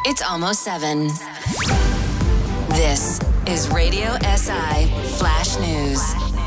It's almost 7. This is Radio SI Flash News.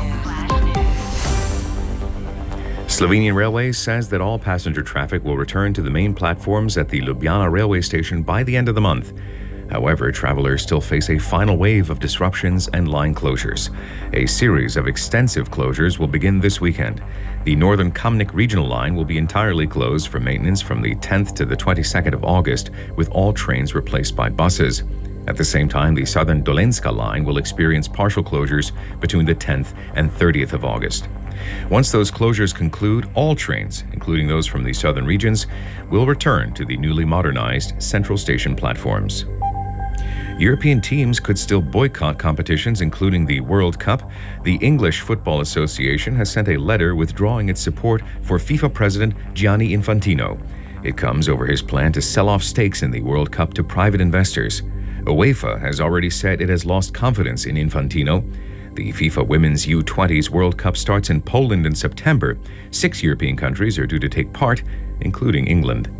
Slovenian Railways says that all passenger traffic will return to the main platforms at the Ljubljana railway station by the end of the month. However, travelers still face a final wave of disruptions and line closures. A series of extensive closures will begin this weekend. The Northern Kamnik regional line will be entirely closed for maintenance from the 10th to the 22nd of August, with all trains replaced by buses. At the same time, the Southern Dolenjska line will experience partial closures between the 10th and 30th of August. Once those closures conclude, all trains, including those from the southern regions, will return to the newly modernized Central Station platforms. European teams could still boycott competitions, including the World Cup. The English Football Association has sent a letter withdrawing its support for FIFA President Gianni Infantino. It comes over his plan to sell off stakes in the World Cup to private investors. UEFA has already said it has lost confidence in Infantino. The FIFA Women's U20s World Cup starts in Poland in September. 6 European countries are due to take part, including England.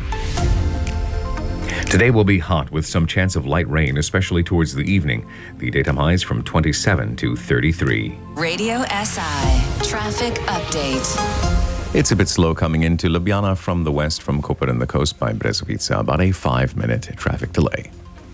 Today will be hot with some chance of light rain, especially towards the evening. The daytime highs from 27 to 33. Radio SI Traffic Update. It's a bit slow coming into Ljubljana from the west from Koper and the coast by Brezovica. About a 5-minute traffic delay.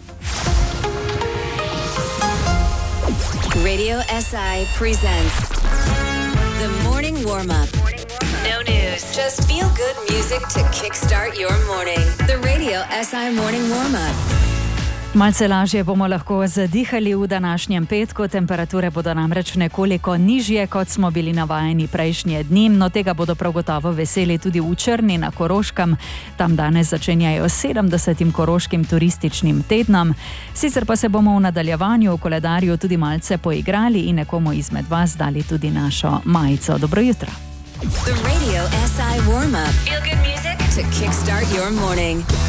Radio SI presents the morning warm-up. No news, just feel-good music to kickstart your morning. The Radio SI morning warm-up. Malce lažje bomo lahko zadihali v današnjem petku, temperature bodo namreč nekoliko nižje, kot smo bili navajeni prejšnje dni, no tega bodo prav gotovo veseli tudi v Črni na Koroškem. Tam danes začenjajo 70. koroškim turističnim tednom. Sicer pa se bomo v nadaljevanju v koledarju tudi malce poigrali in nekomu izmed vas dali tudi našo majico. Dobro jutro. The Radio SI warm-up. Feel good music to kickstart your morning.